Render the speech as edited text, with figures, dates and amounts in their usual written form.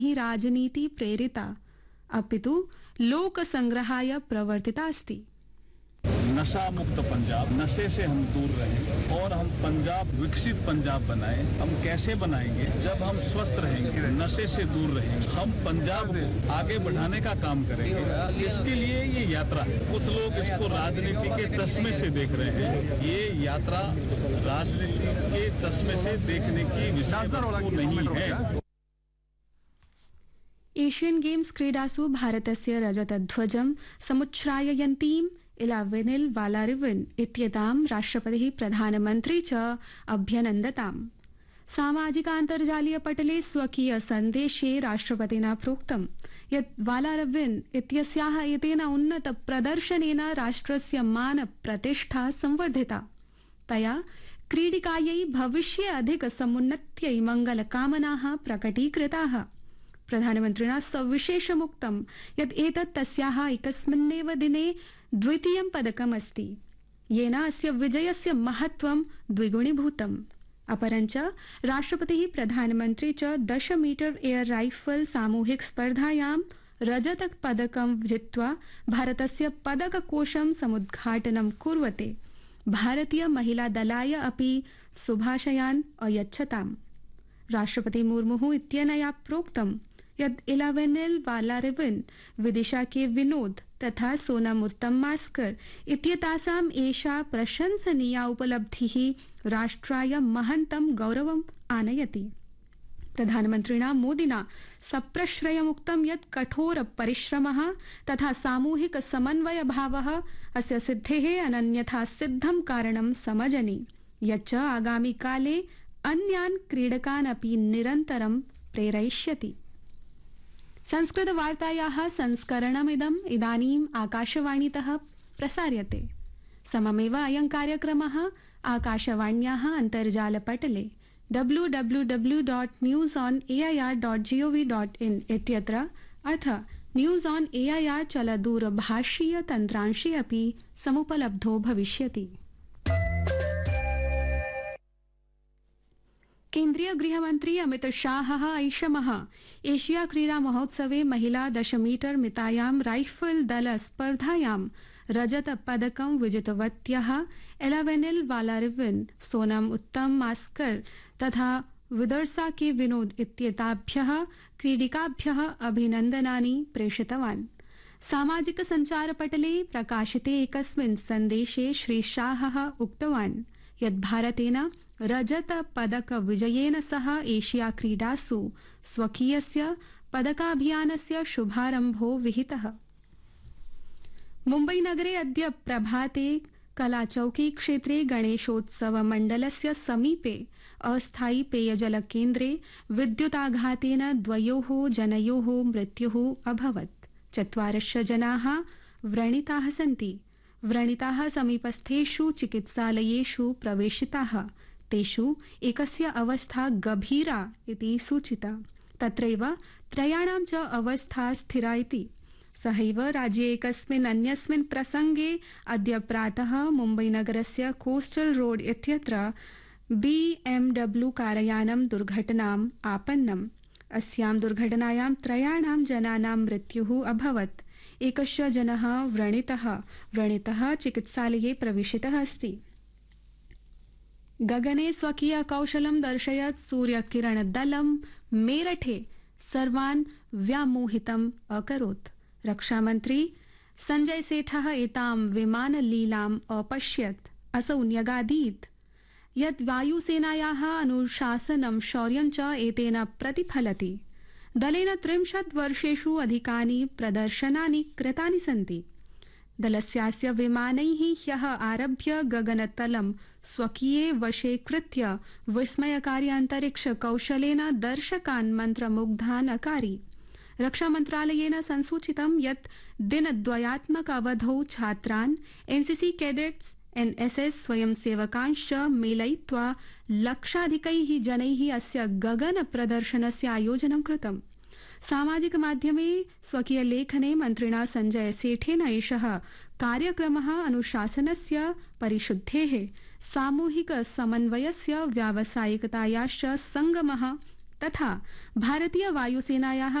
हि राजनीति प्रेरिता अपितु लोकसंग्रहाय प्रवर्तिता अस्ति। नशा मुक्त पंजाब, नशे से हम दूर रहें और हम पंजाब विकसित पंजाब बनाएं। हम कैसे बनाएंगे? जब हम स्वस्थ रहेंगे, नशे से दूर रहेंगे, हम पंजाब को आगे बढ़ाने का काम करेंगे। इसके लिए ये यात्रा है। कुछ लोग इसको राजनीति के चश्मे से देख रहे हैं। ये यात्रा राजनीति के चश्मे से देखने की विषय वस्तु नहीं है। एशियन गेम्स क्रीडासु भारतस्य रजतध्वजं समुच्छ्राययन्तीं इलावेनिल वालारिवन इत्येतां राष्ट्रपतिः प्रधानमन्त्री च अभ्यनन्दताम्। सामाजिकान्तर्जालीय पटले स्वकीय सन्देशे राष्ट्रपतिना प्रोक्तं यत् वालारिवन इत्यस्याः एतेन उन्नत प्रदर्शनेन राष्ट्रस्य मान प्रतिष्ठा संवर्धिता। तया क्रीडिकायै भविष्ये अधिक समुन्नत्यै मङ्गलकामनाः प्रकटीकृताः। प्रधानमन्त्रिणा सविशेषमुक्तं यत् एतत् तस्याः एकस्मिन्नेव दिने द्वितीयं पदकमस्ति, येन अस्य विजयस्य महत्त्वं द्विगुणीभूतम्। अपरञ्च राष्ट्रपतिः प्रधानमन्त्री च 10 मीटर एयर राइफल सामूहिक स्पर्धायां रजत पदकं जित्वा भारतस्य पदककोशं समुद्घाटनं कुर्वते भारतीय महिला दलाय अपि शुभाशयान् अयच्छताम्। राष्ट्रपति मुर्मु इत्यनया प्रोक्तं यत् इलावेनिल वालारिवन, विदिशा के विनोद तथा सोनम उत्तमास्कर इत्येतासाम् एषा प्रशंसनीया उपलब्धिः राष्ट्राय महन्तं गौरवम् आनयति। प्रधानमन्त्रिणा मोदिना सप्रश्रयमुक्तं यत् कठोर परिश्रमः तथा सामूहिक समन्वय भावः अस्य सिद्धेः अनन्यथा सिद्धं कारणं समजनि, यच्च आगामि काले अन्यान् क्रीडकान् अपि निरन्तरं प्रेरयिष्यति। संस्कृत वार्तायाः संस्करणमिदम् इदानीम् आकाशवाणीतः प्रसार्यते। सममेव अयं कार्यक्रमः आकाशवाण्याः अन्तर्जालपटले www.newsonair.gov.in इत्यत्र अथ न्यूज़ ऑन एआईआर चलदूरभाषीय तन्त्रांशे अपि समुपलब्धो भविष्यति। केन्द्रीय गृहमन्त्री अमित शाहः ऐषमः एशिया क्रीडा महोत्सवे महिला 10 मीटर मितायां राइफल दल स्पर्धायां रजत पदकं विजितवत्यः इलावेनिल वालारिवन, सोनम उत्तमास्कर तथा विदर्सा के विनोद इत्येताभ्यः क्रीडिकाभ्यः अभिनन्दनानि प्रेषितवान्। सामाजिक सञ्चारपटले प्रकाशिते एकस्मिन् सन्देशे श्री शाहः उक्तवान् यत् भारतेन रजत पदक विजयेन सह एशिया क्रीडासु स्वकीयस्य पदकाभियानस्य शुभारम्भो विहितः। मुम्बई नगरे अद्य प्रभाते कलाचौकी क्षेत्रे गणेशोत्सव मण्डलस्य समीपे अस्थायी पेयजल केन्द्रे विद्युताघातेन 2 जनयोः मृत्युः अभवत्। 4 जनाः व्रणिताः सन्ति। व्रणिताः समीपस्थेषु चिकित्सालयेषु प्रवेशिताः। तेषु एकस्य अवस्था गभीरा इति सूचिता। तत्रैव 3 च अवस्था स्थिरा इति। सहैव राज्ये एकस्मिन् अन्यस्मिन् प्रसंगे अद्य प्रातः मुम्बईनगरस्य कोस्टल रोड इत्यत्र BMW कारयानं दुर्घटनाम् आपन्नम्। अस्यां दुर्घटनायां 3 जनानां मृत्युः अभवत्। एकश्च जनः व्रणितः चिकित्सालये प्रविष्टः अस्ति। गगने स्वकीय कौशलं दर्शयत् सूर्यकिरणदलं मेरठे सर्वान् व्यामोहितम् अकरोत्। रक्षामन्त्री संजय सेठः एतां विमानलीलाम् अपश्यत्। असौ न्यगादीत् यत् वायुसेनायाः अनुशासनं शौर्यं च एतेन प्रतिफलति। दलेन 30 वर्षेषु अधिकानि प्रदर्शनानि कृतानि सन्ति। दलस्यास्य विमानैः ह्यः आरभ्य गगनतलं स्वकीये वशे कृत्य विस्मयकारी अन्तरिक्ष कौशलेन दर्शकान् मन्त्रमुग्धान् अकारी। रक्षामन्त्रालयेन संसूचितं यत् दिनद्वयात्मक अवधौ छात्रान्, एनसीसी कैडेट्स, एनएसएस स्वयंसेवकांश्च मेलयित्वा लक्षाधिकैः जनैः अस्य गगन प्रदर्शनस्य आयोजनं कृतम्। सामाजिक माध्यमे स्वकीय लेखने मन्त्रिणा संजय सेठेन एषः कार्यक्रमः अनुशासनस्य, परिशुद्धेः, सामूहिक समन्वयस्य, व्यावसायिकतायाश्च संगमः तथा भारतीय वायुसेनायाः